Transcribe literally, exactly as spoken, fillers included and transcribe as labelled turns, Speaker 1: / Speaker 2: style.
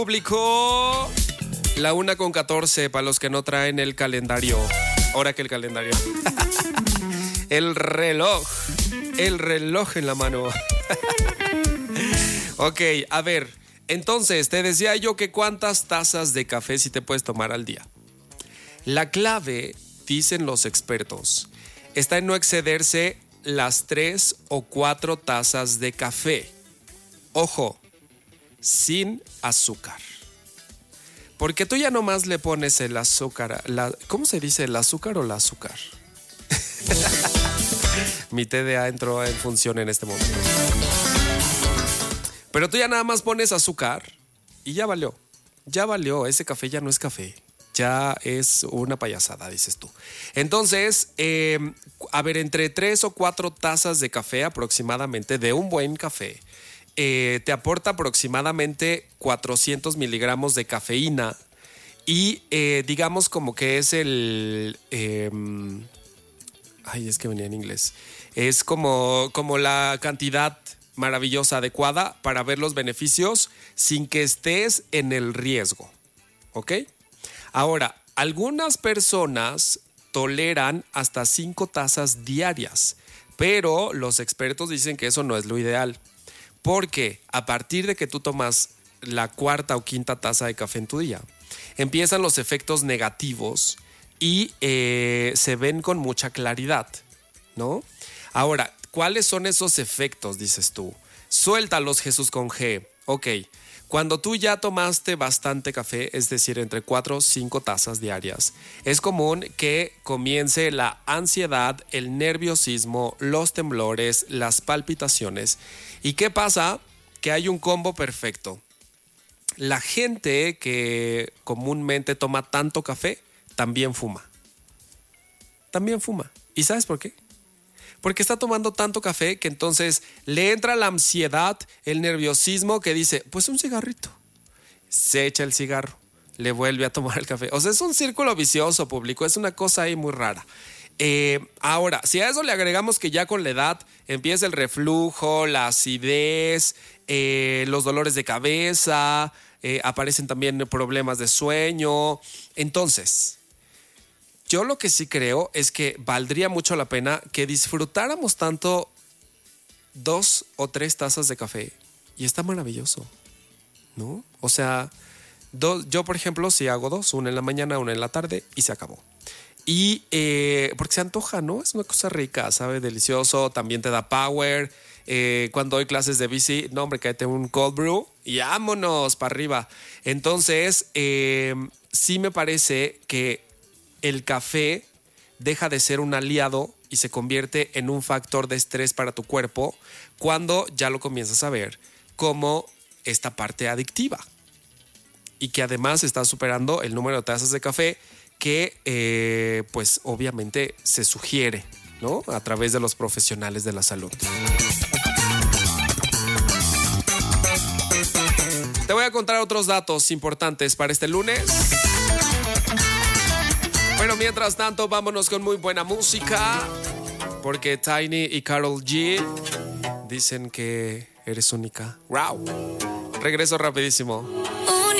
Speaker 1: Público, la una con catorce para los que no traen el calendario. Ahora que el calendario. El reloj. El reloj en la mano. Ok, a ver. Entonces, te decía yo que cuántas tazas de café sí te puedes tomar al día. La clave, dicen los expertos, está en no excederse las tres o cuatro tazas de café. Ojo, sin azúcar. Porque tú ya nomás le pones el azúcar. La, ¿Cómo se dice? ¿El azúcar o el azúcar? Mi T D A entró en función en este momento. Pero tú ya nada más pones azúcar y ya valió. Ya valió. Ese café ya no es café. Ya es una payasada, dices tú. Entonces, eh, a ver, entre tres o cuatro tazas de café aproximadamente, de un buen café, eh, te aporta aproximadamente cuatrocientos miligramos de cafeína y eh, digamos como que es el... Eh, ay, es que venía en inglés. Es como, como la cantidad maravillosa, adecuada para ver los beneficios sin que estés en el riesgo. ¿Ok? Ahora, algunas personas toleran hasta cinco tazas diarias, pero los expertos dicen que eso no es lo ideal, porque a partir de que tú tomas la cuarta o quinta taza de café en tu día, empiezan los efectos negativos y eh, se ven con mucha claridad, ¿no? Ahora, ¿cuáles son esos efectos, dices tú? Suéltalos, Jesús con G. Ok. Cuando tú ya tomaste bastante café, es decir, entre cuatro o cinco tazas diarias, es común que comience la ansiedad, el nerviosismo, los temblores, las palpitaciones. ¿Y qué pasa? Que hay un combo perfecto. La gente que comúnmente toma tanto café, también fuma. También fuma. ¿Y sabes por qué? Porque está tomando tanto café que entonces le entra la ansiedad, el nerviosismo que dice, pues un cigarrito. Se echa el cigarro, le vuelve a tomar el café. O sea, es un círculo vicioso, público, es una cosa ahí muy rara. Eh, ahora, si a eso le agregamos que ya con la edad empieza el reflujo, la acidez, eh, los dolores de cabeza, eh, aparecen también problemas de sueño. Entonces... yo lo que sí creo es que valdría mucho la pena que disfrutáramos tanto dos o tres tazas de café. Y está maravilloso, ¿no? O sea, do, yo por ejemplo sí hago dos, una en la mañana, una en la tarde y se acabó. Y eh, porque se antoja, ¿no? Es una cosa rica, sabe, delicioso, también te da power. Eh, cuando doy clases de bici, no hombre, cállate un cold brew y vámonos para arriba. Entonces, eh, sí me parece que el café deja de ser un aliado y se convierte en un factor de estrés para tu cuerpo cuando ya lo comienzas a ver como esta parte adictiva y que además está superando el número de tazas de café que eh, pues obviamente se sugiere, ¿no? A través de los profesionales de la salud. Te voy a contar otros datos importantes para este lunes. Bueno, mientras tanto, vámonos con muy buena música, porque Tiny y Karol G dicen que eres única. ¡Wow! Regreso rapidísimo.